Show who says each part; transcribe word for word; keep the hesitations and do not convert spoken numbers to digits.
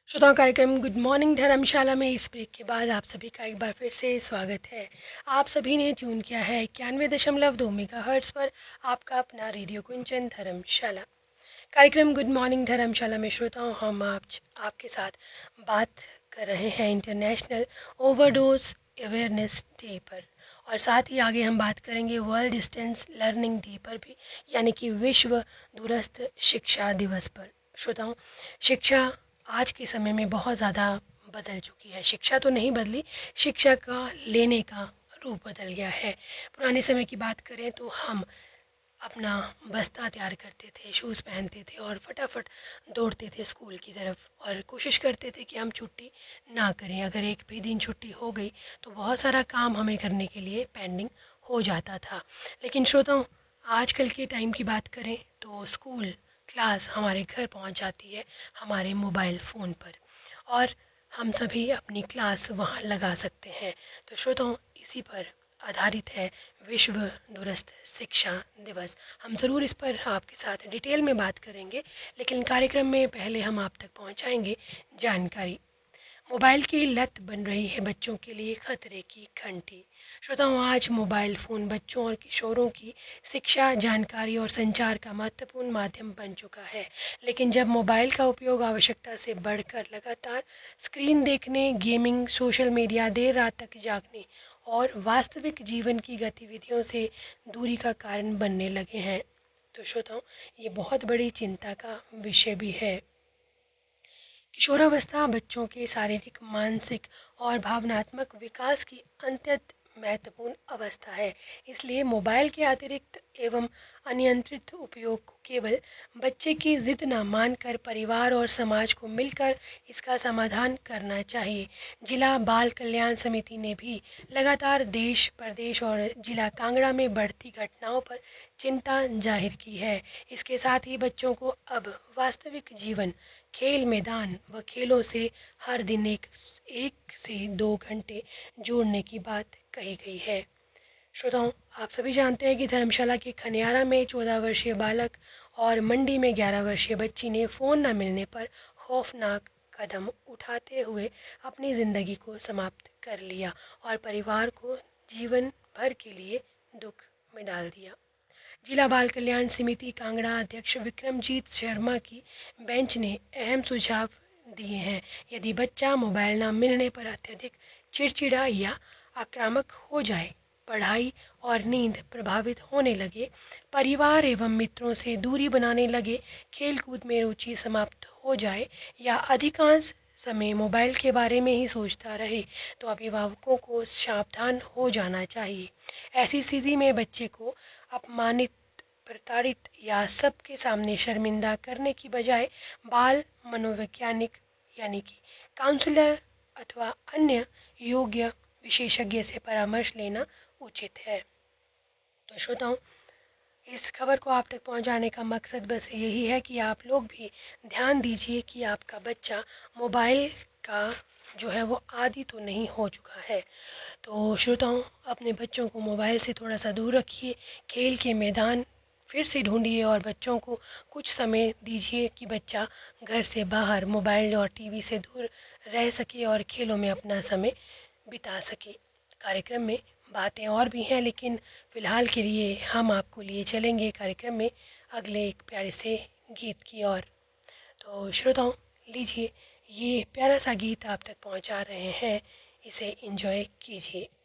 Speaker 1: श्रोताओं, कार्यक्रम good morning धर्मशाला में इस ब्रेक के बाद आप सभी का एक बार फिर से स्वागत है। आप सभी ने ट्यून किया है इक्यानवे दशमलव दो मेगा हर्ट्स पर आपका अपना रेडियो कुंचन धर्मशाला। कार्यक्रम गुड मॉर्निंग धर्मशाला में श्रोताओं हम आज आपके साथ बात कर रहे हैं इंटरनेशनल ओवरडोज अवेयरनेस डे पर, और साथ ही आगे हम बात करेंगे वर्ल्ड डिस्टेंस लर्निंग डे पर भी, यानी कि विश्व दूरस्थ शिक्षा दिवस पर। श्रोताओं, शिक्षा आज के समय में बहुत ज़्यादा बदल चुकी है। शिक्षा तो नहीं बदली, शिक्षा का लेने का रूप बदल गया है। पुराने समय की बात करें तो हम अपना बस्ता तैयार करते थे, शूज़ पहनते थे और फटाफट दौड़ते थे स्कूल की तरफ, और कोशिश करते थे कि हम छुट्टी ना करें। अगर एक भी दिन छुट्टी हो गई तो बहुत सारा काम हमें करने के लिए पेंडिंग हो जाता था। लेकिन श्रोताओं, आजकल के टाइम की बात करें तो स्कूल क्लास हमारे घर पहुंच जाती है हमारे मोबाइल फ़ोन पर, और हम सभी अपनी क्लास वहां लगा सकते हैं। तो श्रोताओं, इसी पर आधारित है विश्व दूरस्थ शिक्षा दिवस। हम ज़रूर इस पर आपके साथ डिटेल में बात करेंगे, लेकिन कार्यक्रम में पहले हम आप तक पहुंचाएंगे जानकारी। मोबाइल की लत बन रही है बच्चों के लिए खतरे की घंटी। श्रोताओं, आज मोबाइल फ़ोन बच्चों और किशोरों की शिक्षा, जानकारी और संचार का महत्वपूर्ण माध्यम बन चुका है। लेकिन जब मोबाइल का उपयोग आवश्यकता से बढ़कर लगातार स्क्रीन देखने, गेमिंग, सोशल मीडिया, देर रात तक जागने और वास्तविक जीवन की गतिविधियों से दूरी का कारण बनने लगे हैं, तो श्रोताओं, ये बहुत बड़ी चिंता का विषय भी है। किशोरावस्था बच्चों के शारीरिक, मानसिक और भावनात्मक विकास की अत्यंत महत्वपूर्ण अवस्था है। इसलिए मोबाइल के अतिरिक्त एवं अनियंत्रित उपयोग को केवल बच्चे की जिद न मानकर परिवार और समाज को मिलकर इसका समाधान करना चाहिए। जिला बाल कल्याण समिति ने भी लगातार देश, प्रदेश और जिला कांगड़ा में बढ़ती घटनाओं पर चिंता जाहिर की है। इसके साथ ही बच्चों को अब वास्तविक जीवन, खेल मैदान व खेलों से हर दिन एक एक से दो घंटे जोड़ने की बात कही गई है। श्रोताओं, आप सभी जानते हैं कि धर्मशाला के खनियारा में चौदह वर्षीय बालक और मंडी में ग्यारह वर्षीय बच्ची ने फ़ोन न मिलने पर खौफनाक कदम उठाते हुए अपनी ज़िंदगी को समाप्त कर लिया और परिवार को जीवन भर के लिए दुख में डाल दिया। जिला बाल कल्याण समिति कांगड़ा अध्यक्ष विक्रमजीत शर्मा की बेंच ने अहम सुझाव दिए हैं। यदि बच्चा मोबाइल न मिलने पर अत्यधिक चिड़चिड़ा या आक्रामक हो जाए, पढ़ाई और नींद प्रभावित होने लगे, परिवार एवं मित्रों से दूरी बनाने लगे, खेलकूद में रुचि समाप्त हो जाए या अधिकांश समय मोबाइल के बारे में ही सोचता रहे, तो अभिभावकों को सावधान हो जाना चाहिए। ऐसी स्थिति में बच्चे को अपमानित, प्रताड़ित या सबके सामने शर्मिंदा करने की बजाय बाल मनोवैज्ञानिक यानी कि काउंसलर अथवा अन्य योग्य विशेषज्ञ से परामर्श लेना उचित है। तो श्रोताओं, इस खबर को आप तक पहुंचाने का मकसद बस यही है कि आप लोग भी ध्यान दीजिए कि आपका बच्चा मोबाइल का जो है वो आदी तो नहीं हो चुका है। तो श्रोताओं, अपने बच्चों को मोबाइल से थोड़ा सा दूर रखिए, खेल के मैदान फिर से ढूंढिए और बच्चों को कुछ समय दीजिए कि बच्चा घर से बाहर मोबाइल और टीवी से दूर रह सके और खेलों में अपना समय बिता सके। कार्यक्रम में बातें और भी हैं, लेकिन फ़िलहाल के लिए हम आपको लिए चलेंगे कार्यक्रम में अगले एक प्यारे से गीत की ओर। तो श्रोताओं, लीजिए ये प्यारा सा गीत आप तक पहुंचा रहे हैं, इसे एंजॉय कीजिए।